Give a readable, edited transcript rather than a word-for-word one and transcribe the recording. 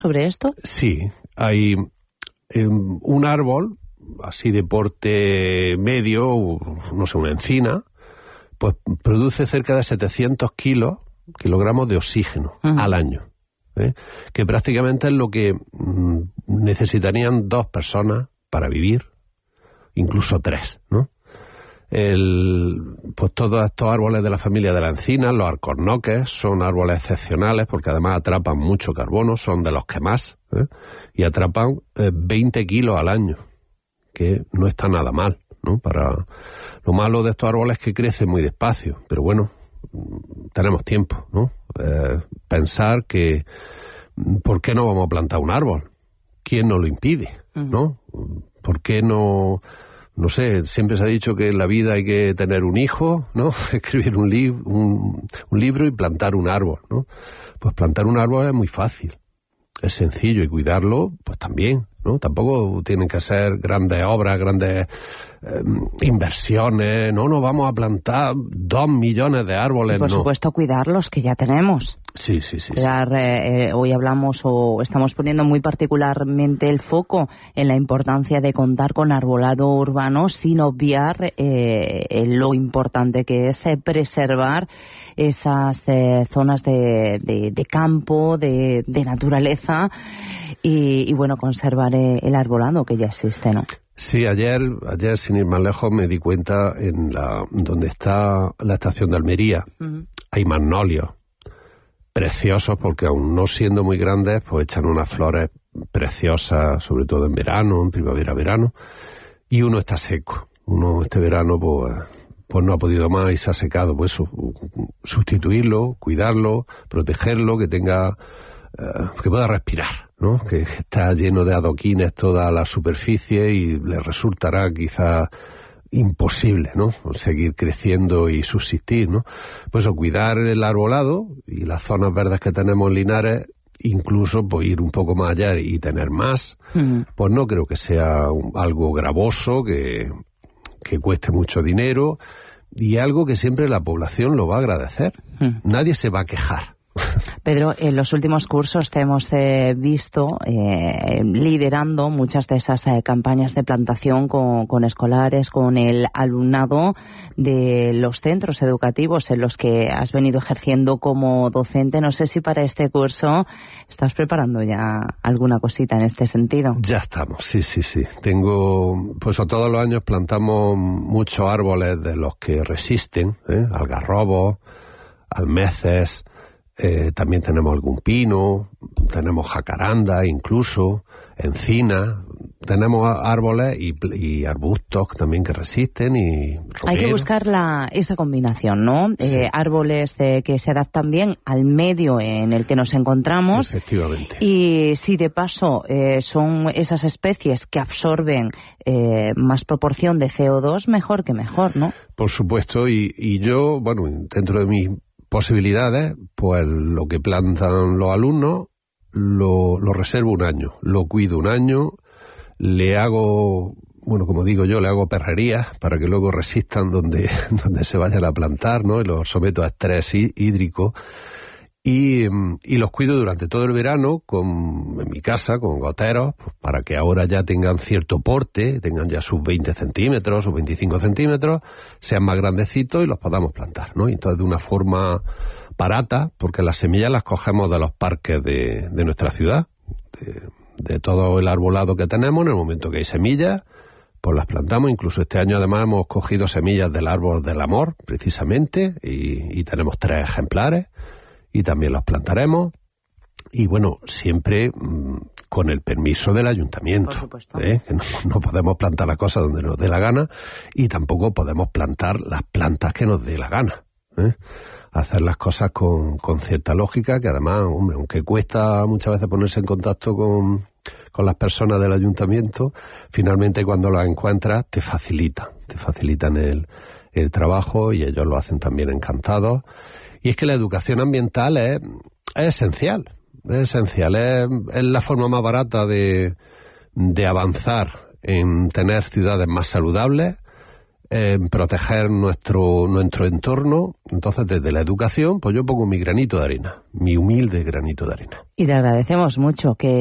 sobre esto? Sí, hay un árbol así de porte medio, no sé, una encina, pues produce cerca de 700 kilogramos de oxígeno al año, que prácticamente es lo que necesitarían 2 personas para vivir, incluso 3, ¿no? Pues todos estos árboles de la familia de la encina, los alcornoques, son árboles excepcionales porque además atrapan mucho carbono, son de los que más, y atrapan 20 kilos al año, que no está nada mal, ¿no? Lo malo de estos árboles es que crecen muy despacio, pero bueno, tenemos tiempo, ¿no? Pensar que ¿por qué no vamos a plantar un árbol? ¿Quién nos lo impide? ¿No? ¿Por qué no? No sé, siempre se ha dicho que en la vida hay que tener un hijo, ¿no? Escribir un libro y plantar un árbol, ¿no? Pues plantar un árbol es muy fácil, es sencillo, y cuidarlo, pues también, ¿no? Tampoco tienen que ser grandes obras, grandes inversiones, no vamos a plantar 2 millones de árboles, y por supuesto cuidar los que ya tenemos. Sí. Cuidar, hoy hablamos o estamos poniendo muy particularmente el foco en la importancia de contar con arbolado urbano, sin obviar lo importante que es preservar esas zonas de campo, de naturaleza y bueno, conservar el arbolado que ya existe, ¿no? Sí, ayer sin ir más lejos me di cuenta donde está la estación de Almería, hay magnolios preciosos porque aun no siendo muy grandes, pues echan unas flores preciosas, sobre todo en verano, en primavera-verano, y uno está seco. Uno este verano pues no ha podido más y se ha secado. Pues sustituirlo, cuidarlo, protegerlo, que pueda respirar, ¿no? Que está lleno de adoquines toda la superficie y le resultará quizá imposible, ¿no? Seguir creciendo y subsistir, ¿no? Pues cuidar el arbolado y las zonas verdes que tenemos en Linares, incluso pues ir un poco más allá y tener más, pues no creo que sea algo gravoso, que cueste mucho dinero, y algo que siempre la población lo va a agradecer. Nadie se va a quejar. Pedro, en los últimos cursos te hemos visto liderando muchas de esas campañas de plantación con escolares, con el alumnado de los centros educativos en los que has venido ejerciendo como docente. No sé si para este curso estás preparando ya alguna cosita en este sentido. Ya estamos, sí. Pues todos los años plantamos muchos árboles de los que resisten, algarrobos, almeces. También tenemos algún pino, tenemos jacaranda incluso, encina, tenemos árboles y arbustos también que resisten y romero. Hay que buscar esa combinación, ¿no? Sí. Árboles que se adaptan bien al medio en el que nos encontramos. Efectivamente. Y si de paso son esas especies que absorben más proporción de CO2, mejor que mejor, ¿no? Por supuesto, y yo, bueno, dentro de mis posibilidades, pues lo que plantan los alumnos lo reservo un año, lo cuido un año, le hago, bueno, como digo yo, le hago perrerías para que luego resistan donde se vayan a plantar, ¿no? Y los someto a estrés hídrico y los cuido durante todo el verano en mi casa con goteros, pues para que ahora ya tengan cierto porte, tengan ya sus 20 centímetros, sus 25 centímetros, sean más grandecitos y los podamos plantar, ¿no? Y entonces de una forma barata, porque las semillas las cogemos de los parques de nuestra ciudad, de todo el arbolado que tenemos. En el momento que hay semillas, pues las plantamos. Incluso este año además hemos cogido semillas del árbol del amor, precisamente, y tenemos 3 ejemplares. Y también los plantaremos, y bueno, siempre con el permiso del ayuntamiento. Por supuesto. Que no podemos plantar la cosa donde nos dé la gana, y tampoco podemos plantar las plantas que nos dé la gana. Hacer las cosas con cierta lógica, que además, hombre, aunque cuesta muchas veces ponerse en contacto con las personas del ayuntamiento, finalmente cuando las encuentras te facilitan el trabajo, y ellos lo hacen también encantados. Y es que la educación ambiental es esencial, es la forma más barata de avanzar en tener ciudades más saludables, en proteger nuestro entorno. Entonces, desde la educación, pues yo pongo mi granito de arena, mi humilde granito de arena. Y te agradecemos mucho que